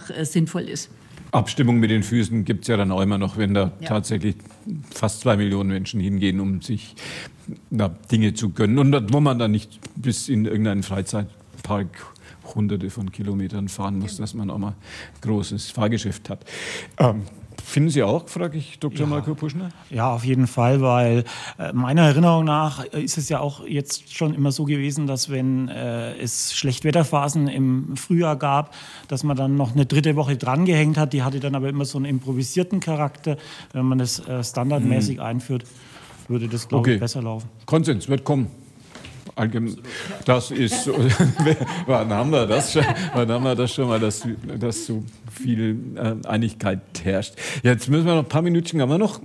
einfach sinnvoll ist. Abstimmung mit den Füßen gibt es ja dann auch immer noch, wenn da tatsächlich fast 2 Millionen Menschen hingehen, um sich Dinge zu gönnen. Und wo man dann nicht bis in irgendeinen Freizeitpark hunderte von Kilometern fahren muss, dass man auch mal großes Fahrgeschäft hat. Finden Sie auch, frage ich Dr. Marco Puschner? Ja, auf jeden Fall, weil meiner Erinnerung nach ist es ja auch jetzt schon immer so gewesen, dass wenn es Schlechtwetterphasen im Frühjahr gab, dass man dann noch eine dritte Woche drangehängt hat. Die hatte dann aber immer so einen improvisierten Charakter. Wenn man das standardmäßig einführt, würde das, glaube ich, besser laufen. Konsens wird kommen. Das ist, wann haben wir das schon mal, dass so viel Einigkeit herrscht. Jetzt müssen wir noch ein paar Minütchen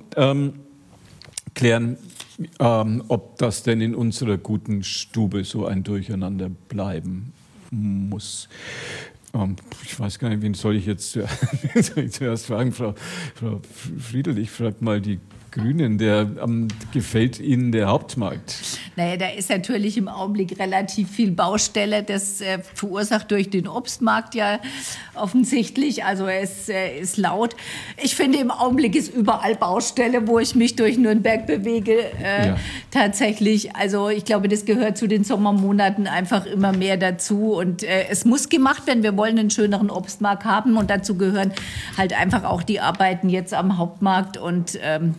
klären, ob das denn in unserer guten Stube so ein Durcheinander bleiben muss. Ich weiß gar nicht, wen soll ich jetzt zuerst fragen? Frau Friedl, ich frage mal die Grünen, gefällt Ihnen der Hauptmarkt? Naja, da ist natürlich im Augenblick relativ viel Baustelle. Das verursacht durch den Obstmarkt ja offensichtlich. Also es ist laut. Ich finde, im Augenblick ist überall Baustelle, wo ich mich durch Nürnberg bewege. Tatsächlich. Also ich glaube, das gehört zu den Sommermonaten einfach immer mehr dazu. Und es muss gemacht werden. Wir wollen einen schöneren Obstmarkt haben. Und dazu gehören halt einfach auch die Arbeiten jetzt am Hauptmarkt. Und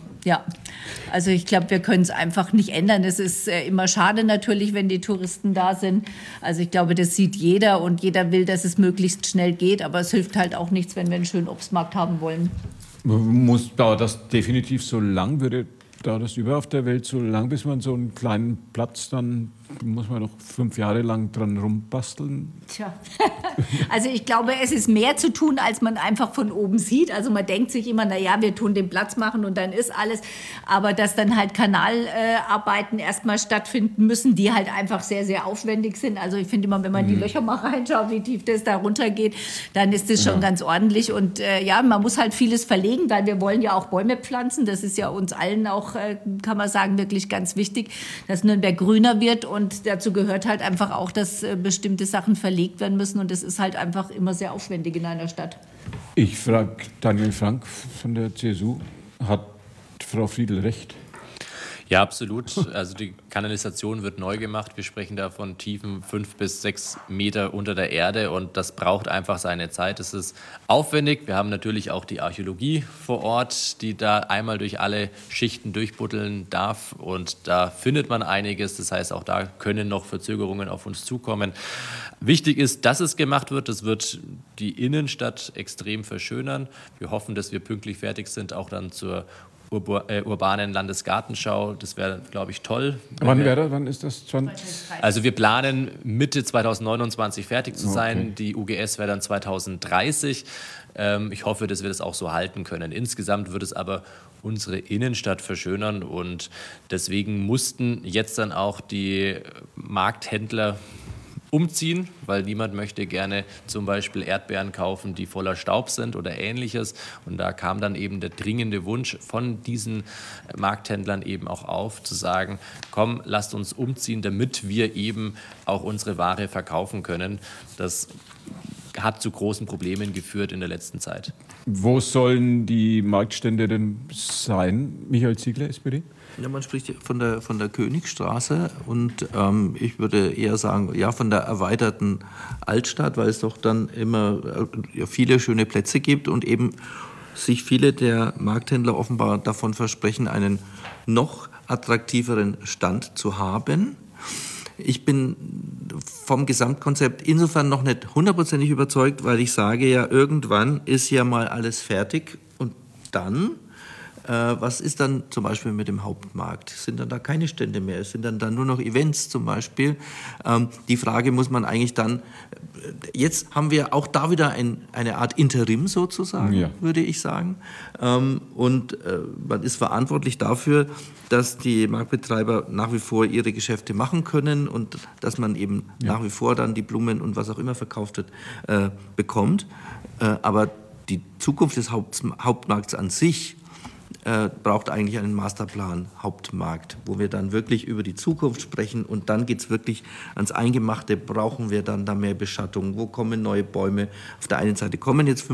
also ich glaube, wir können es einfach nicht ändern. Es ist immer schade natürlich, wenn die Touristen da sind. Also ich glaube, das sieht jeder und jeder will, dass es möglichst schnell geht. Aber es hilft halt auch nichts, wenn wir einen schönen Obstmarkt haben wollen. Dauert das definitiv so lang? Dauert das überall auf der Welt so lang, bis man so einen kleinen Platz dann, muss man noch 5 Jahre lang dran rumbasteln? Tja, also ich glaube, es ist mehr zu tun, als man einfach von oben sieht. Also man denkt sich immer, naja, wir tun den Platz machen und dann ist alles. Aber dass dann halt Kanalarbeiten erstmal stattfinden müssen, die halt einfach sehr, sehr aufwendig sind. Also ich finde immer, wenn man die Löcher mal reinschaut, wie tief das da runtergeht, dann ist das schon ganz ordentlich. Und man muss halt vieles verlegen, weil wir wollen ja auch Bäume pflanzen. Das ist ja uns allen auch, kann man sagen, wirklich ganz wichtig, dass Nürnberg grüner wird. Und dazu gehört halt einfach auch, dass bestimmte Sachen verlegt werden müssen. Und das ist halt einfach immer sehr aufwendig in einer Stadt. Ich frage Daniel Frank von der CSU. Hat Frau Friedl recht? Ja, absolut. Also die Kanalisation wird neu gemacht. Wir sprechen da von Tiefen 5 bis 6 Meter unter der Erde und das braucht einfach seine Zeit. Es ist aufwendig. Wir haben natürlich auch die Archäologie vor Ort, die da einmal durch alle Schichten durchbuddeln darf und da findet man einiges. Das heißt, auch da können noch Verzögerungen auf uns zukommen. Wichtig ist, dass es gemacht wird. Das wird die Innenstadt extrem verschönern. Wir hoffen, dass wir pünktlich fertig sind, auch dann zur urbanen Landesgartenschau. Das wäre, glaube ich, toll. Wann ist das? Also wir planen Mitte 2029 fertig zu sein. Okay. Die UGS wäre dann 2030. Ich hoffe, dass wir das auch so halten können. Insgesamt wird es aber unsere Innenstadt verschönern und deswegen mussten jetzt dann auch die Markthändler umziehen, weil niemand möchte gerne zum Beispiel Erdbeeren kaufen, die voller Staub sind oder Ähnliches. Und da kam dann eben der dringende Wunsch von diesen Markthändlern eben auch auf, zu sagen, komm, lasst uns umziehen, damit wir eben auch unsere Ware verkaufen können. Das hat zu großen Problemen geführt in der letzten Zeit. Wo sollen die Marktstände denn sein? Michael Ziegler, SPD? Ja, man spricht von der Königstraße und ich würde eher sagen, ja, von der erweiterten Altstadt, weil es doch dann immer viele schöne Plätze gibt und eben sich viele der Markthändler offenbar davon versprechen, einen noch attraktiveren Stand zu haben. Ich bin vom Gesamtkonzept insofern noch nicht 100% überzeugt, weil ich sage ja, irgendwann ist ja mal alles fertig und dann... Was ist dann zum Beispiel mit dem Hauptmarkt? Sind dann da keine Stände mehr? Es sind dann nur noch Events zum Beispiel. Die Frage muss man eigentlich dann, jetzt haben wir auch da wieder eine Art Interim sozusagen, würde ich sagen. Und man ist verantwortlich dafür, dass die Marktbetreiber nach wie vor ihre Geschäfte machen können und dass man eben nach wie vor dann die Blumen und was auch immer verkauft wird, bekommt. Aber die Zukunft des Hauptmarkts an sich braucht eigentlich einen Masterplan Hauptmarkt, wo wir dann wirklich über die Zukunft sprechen und dann geht es wirklich ans Eingemachte, brauchen wir dann da mehr Beschattung, wo kommen neue Bäume. Auf der einen Seite kommen jetzt